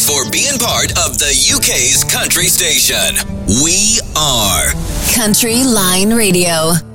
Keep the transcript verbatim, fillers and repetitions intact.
for being part of the U K's country station. We are Country Line Radio.